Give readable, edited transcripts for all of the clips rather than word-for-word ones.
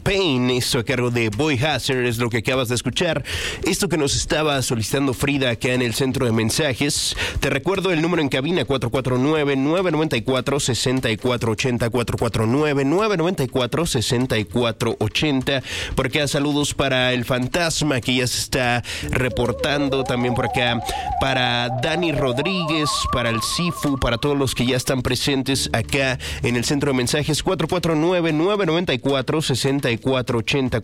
Pain, esto a cargo de Boy Hazard, es lo que acabas de escuchar. Esto que nos estaba solicitando Frida acá en el centro de mensajes. Te recuerdo el número en cabina, 449-994-6480, 449-994-6480. Por acá saludos para el fantasma que ya se está reportando, también por acá para Dani Rodríguez, para el Sifu, para todos los que ya están presentes acá en el centro de mensajes, 449-994-6480,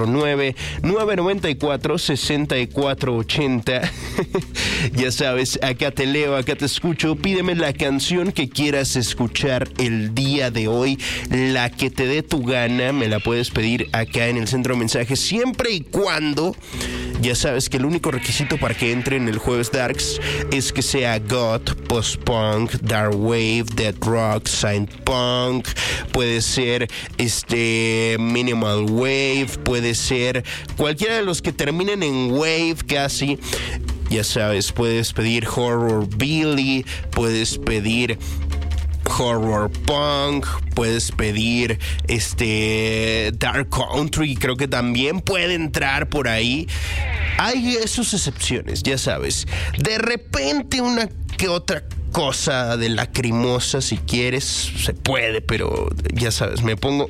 449-994-6480. Ya sabes, acá te leo, acá te escucho. Pídeme la canción que quieras escuchar el día de hoy, la que te dé tu gana, me la puedes pedir acá en el centro de mensajes, siempre y cuando, ya sabes que el único requisito para que entre en el Jueves Darks es que sea goth, post-punk, dark wave, dead rock, synth punk, puede ser minimal wave, puede ser cualquiera de los que terminen en wave casi. Ya sabes, puedes pedir horror Billy, puedes pedir horror punk, puedes pedir dark country, creo que también puede entrar por ahí. Hay sus excepciones, ya sabes. De repente una que otra cosa de lacrimosa, si quieres, se puede, pero ya sabes, me pongo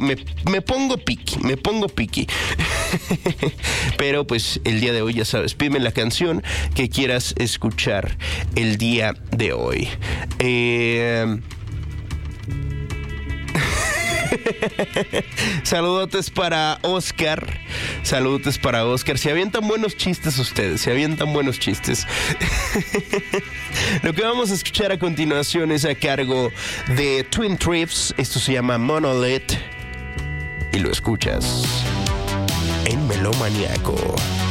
piqui. Pero pues el día de hoy, ya sabes, pídeme la canción que quieras escuchar el día de hoy. Saludotes para Oscar. Se avientan buenos chistes ustedes, Lo que vamos a escuchar a continuación es a cargo de Twin Thieves. Esto se llama Monolith y lo escuchas en Melómaniaco.